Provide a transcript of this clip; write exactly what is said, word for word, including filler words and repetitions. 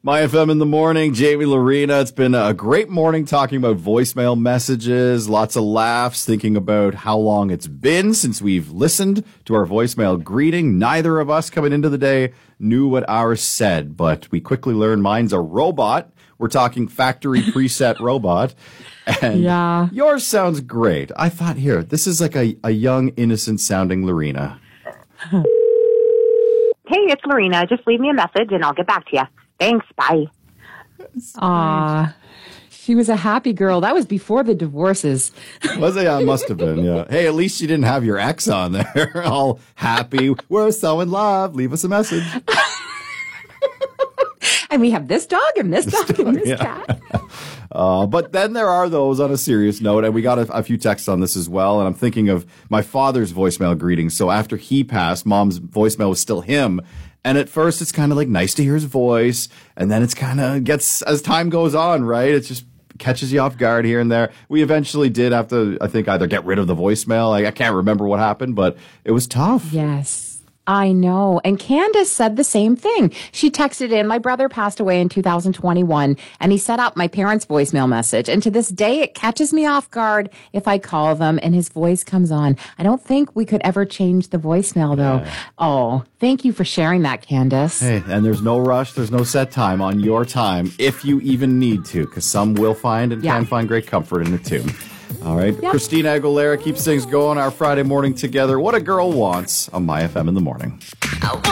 My F M in the morning, Jamie Lorena. It's been a great morning talking about voicemail messages, lots of laughs, thinking about how long it's been since we've listened to our voicemail greeting. Neither of us coming into the day knew what ours said, but we quickly learned mine's a robot. We're talking factory preset robot. And yeah. yours sounds great. I thought, here, this is like a, a young, innocent sounding Lorena. Hey, it's Lorena. Just leave me a message and I'll get back to you. Thanks. Bye. Aw, she was a happy girl. That was before the divorces. Was it? Yeah, it must have been, yeah. Hey, at least you didn't have your ex on there. All happy. We're so in love. Leave us a message. And we have this dog and this, this dog, dog and this yeah. cat. Uh, but then there are those on a serious note, and we got a, a few texts on this as well, and I'm thinking of my father's voicemail greeting. So after he passed, Mom's voicemail was still him. And at first, it's kind of like nice to hear his voice. And then it's kind of gets, as time goes on, right? It just catches you off guard here and there. We eventually did have to, I think, either get rid of the voicemail. I, I can't remember what happened, but it was tough. Yes. I know. And Candace said the same thing. She texted in, my brother passed away in two thousand twenty-one, and he set up my parents' voicemail message. And to this day, it catches me off guard if I call them and his voice comes on. I don't think we could ever change the voicemail, though. Yeah. Oh, thank you for sharing that, Candace. Hey, and there's no rush. There's no set time on your time, if you even need to, because some will find and yeah. can find great comfort in it, too. All right. Yep. Christina Aguilera keeps things going our Friday morning together. What a Girl Wants on My F M in the morning.